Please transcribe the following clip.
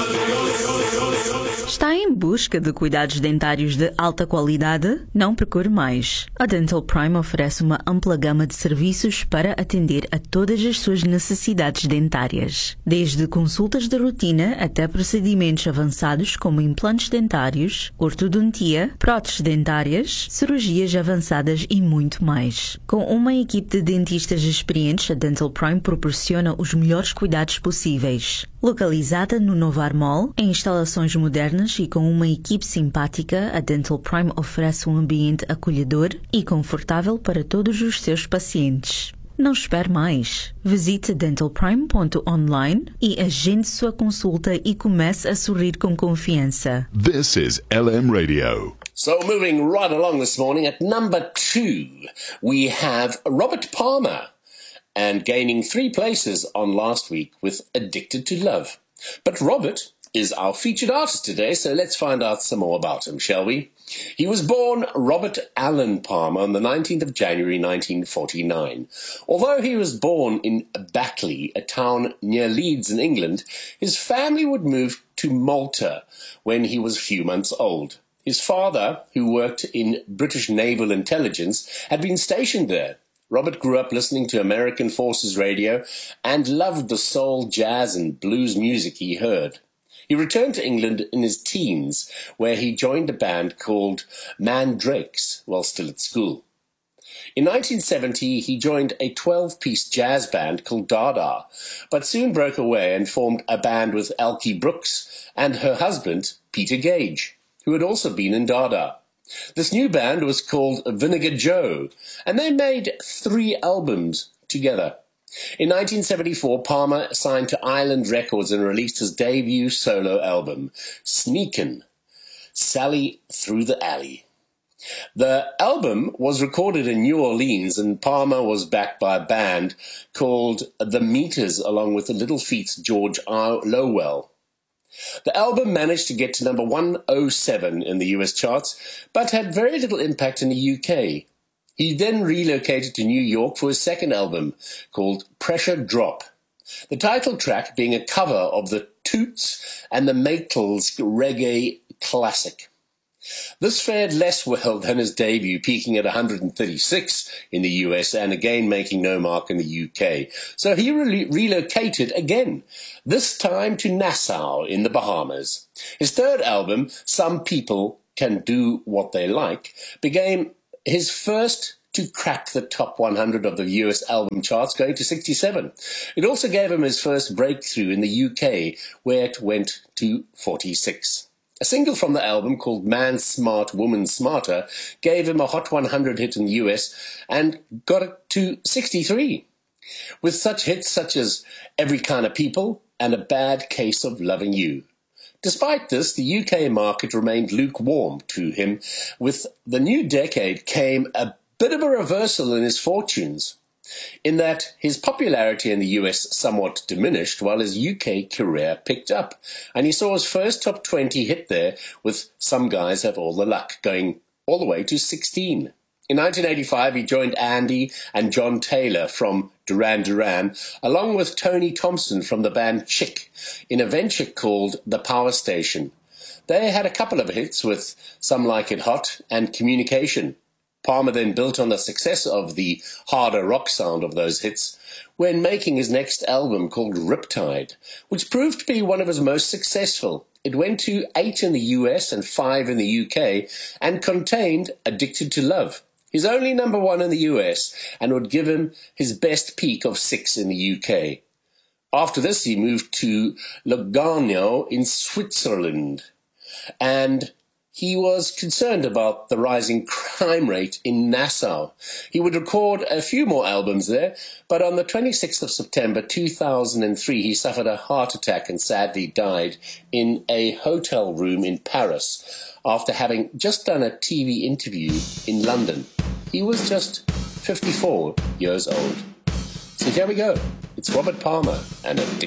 Está em busca de cuidados dentários de alta qualidade? Não procure mais. A Dental Prime oferece uma ampla gama de serviços para atender a todas as suas necessidades dentárias. Desde consultas de rotina até procedimentos avançados como implantes dentários, ortodontia, próteses dentárias, cirurgias avançadas e muito mais. Com uma equipe de dentistas experientes, a Dental Prime proporciona os melhores cuidados possíveis. Localizada no Novar Mall, em instalações modernas e com uma equipe simpática, a Dental Prime oferece um ambiente acolhedor e confortável para todos os seus pacientes. Não espere mais. Visite dentalprime.online e agende sua consulta e comece a sorrir com confiança. This is LM Radio. So moving right along this morning, at number 2, we have Robert Palmer, and gaining 3 places on last week with Addicted to Love. But Robert is our featured artist today, so let's find out some more about him, shall we? He was born Robert Alan Palmer on the 19th of January 1949. Although he was born in Backley, a town near Leeds in England, his family would move to Malta when he was a few months old. His father, who worked in British Naval Intelligence, had been stationed there. Robert grew up listening to American Forces radio and loved the soul, jazz and blues music he heard. He returned to England in his teens, where he joined a band called Mandrakes while still at school. In 1970, he joined a 12-piece jazz band called Dada, but soon broke away and formed a band with Elkie Brooks and her husband, Peter Gage, who had also been in Dada. This new band was called Vinegar Joe, and they made 3 albums together. In 1974, Palmer signed to Island Records and released his debut solo album, Sneakin', Sally Through the Alley. The album was recorded in New Orleans, and Palmer was backed by a band called The Meters, along with the Little Feat's George R. Lowell. The album managed to get to number 107 in the US charts, but had very little impact in the UK. He then relocated to New York for his second album, called Pressure Drop, the title track being a cover of the Toots and the Maytals reggae classic. This fared less well than his debut, peaking at 136 in the US and again making no mark in the UK. So he relocated again, this time to Nassau in the Bahamas. His third album, Some People Can Do What They Like, became his first to crack the top 100 of the US album charts, going to 67. It also gave him his first breakthrough in the UK, where it went to 46. A single from the album called Man Smart, Woman Smarter gave him a Hot 100 hit in the US and got it to 63. With such hits such as Every Kind of People and A Bad Case of Loving You. Despite this, the UK market remained lukewarm to him. With the new decade came a bit of a reversal in his fortunes, in that his popularity in the US somewhat diminished while his UK career picked up, and he saw his first top 20 hit there with Some Guys Have All the Luck, going all the way to 16. In 1985, he joined Andy and John Taylor from Duran Duran, along with Tony Thompson from the band Chick, in a venture called The Power Station. They had a couple of hits with Some Like It Hot and Communication. Palmer then built on the success of the harder rock sound of those hits when making his next album called Riptide, which proved to be one of his most successful. It went to 8 in the US and 5 in the UK and contained Addicted to Love, his only number 1 in the US, and would give him his best peak of 6 in the UK. After this, he moved to Lugano in Switzerland, and he was concerned about the rising crime rate in Nassau. He would record a few more albums there, but on the 26th of September 2003, he suffered a heart attack and sadly died in a hotel room in Paris after having just done a TV interview in London. He was just 54 years old. So here we go. It's Robert Palmer and Addicted